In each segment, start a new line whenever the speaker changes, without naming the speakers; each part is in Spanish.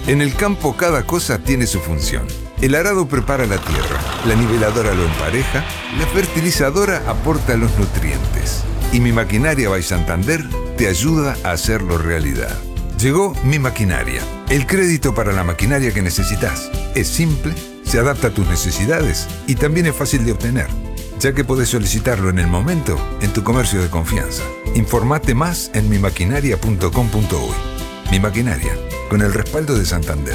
En el campo cada cosa tiene su función. El arado prepara la tierra, la niveladora lo empareja, la fertilizadora aporta los nutrientes. Y Mi Maquinaria by Santander te ayuda a hacerlo realidad. Llegó Mi Maquinaria, el crédito para la maquinaria que necesitas. Es simple, se adapta a tus necesidades y también es fácil de obtener, ya que podés solicitarlo en el momento en tu comercio de confianza. Informate más en mimaquinaria.com.uy. Mi Maquinaria, con el respaldo de Santander.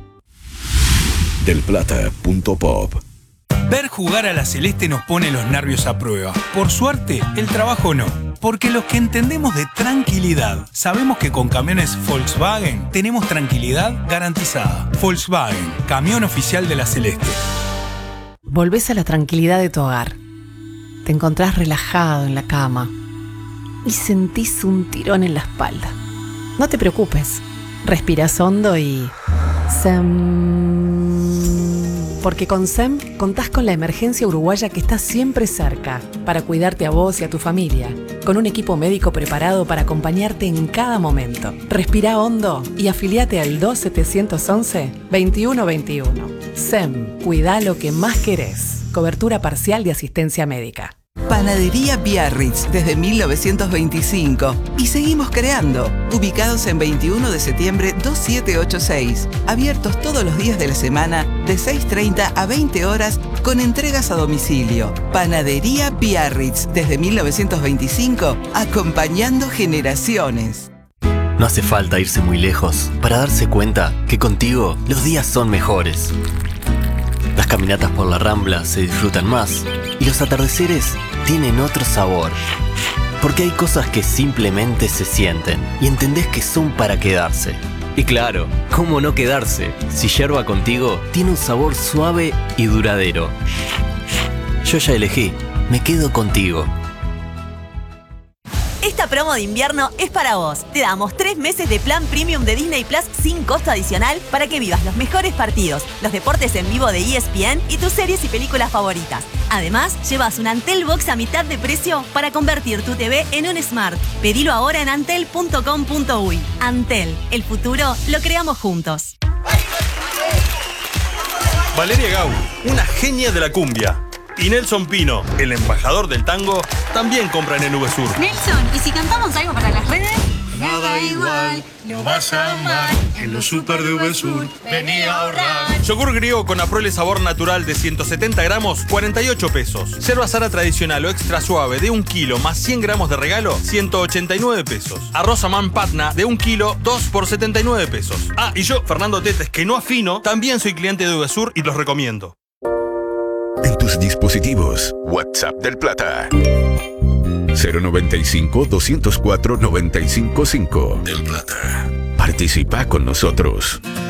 Delplata.pop.
Ver jugar a la Celeste nos pone los nervios a prueba. Por suerte, el trabajo no. Porque los que entendemos de tranquilidad, sabemos que con camiones Volkswagen tenemos tranquilidad garantizada. Volkswagen, camión oficial de la Celeste.
Volvés a la tranquilidad de tu hogar. Te encontrás relajado en la cama y sentís un tirón en la espalda. No te preocupes. Respirás hondo y... Porque con SEM contás con la emergencia uruguaya que está siempre cerca para cuidarte a vos y a tu familia, con un equipo médico preparado para acompañarte en cada momento. Respirá hondo y afiliate al 2711-2121. SEM, cuidá lo que más querés. Cobertura parcial de asistencia médica.
Panadería Biarritz desde 1925 y seguimos creando, ubicados en 21 de septiembre 2786, abiertos todos los días de la semana de 6:30 a 20 horas con entregas a domicilio. Panadería Biarritz desde 1925, acompañando generaciones.
No hace falta irse muy lejos para darse cuenta que contigo los días son mejores. Las caminatas por la Rambla se disfrutan más y los atardeceres tienen otro sabor. Porque hay cosas que simplemente se sienten y entendés que son para quedarse. Y claro, ¿cómo no quedarse si Yerba Contigo tiene un sabor suave y duradero? Yo ya elegí, me quedo contigo.
Esta promo de invierno es para vos. Te damos 3 meses de plan premium de Disney Plus sin costo adicional para que vivas los mejores partidos, los deportes en vivo de ESPN y tus series y películas favoritas. Además, llevas un Antel Box a mitad de precio para convertir tu TV en un Smart. Pedilo ahora en antel.com.uy. Antel, el futuro lo creamos juntos.
Valeria Gau, una genia de la cumbia. Y Nelson Pino, el embajador del tango, también compran en VSUR.
Nelson, ¿y si cantamos algo para las redes?
Nada igual, lo vas a amar. En los super de VSUR, vení a ahorrar.
Yogur griego con Aprole sabor natural de 170 gramos, 48 pesos. Yerba Sara tradicional o extra suave de 1 kilo más 100 gramos de regalo, 189 pesos. Arroz Amán Patna de 1 kilo, 2 por 79 pesos. Ah, y yo, Fernando Tetes, que no afino, también soy cliente de VSUR y los recomiendo.
En tus dispositivos, WhatsApp del Plata. 095-204-955. Del Plata. Participa con nosotros.